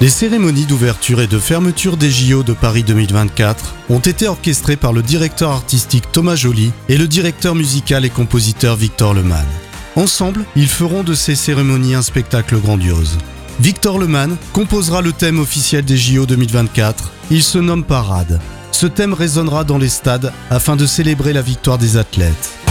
Les cérémonies d'ouverture et de fermeture des JO de Paris 2024 ont été orchestrées par le directeur artistique Thomas Joly et le directeur musical et compositeur Victor Lemann. Ensemble, ils feront de ces cérémonies un spectacle grandiose. Victor Lemann composera le thème officiel des JO 2024, il se nomme Parade. Ce thème résonnera dans les stades afin de célébrer la victoire des athlètes.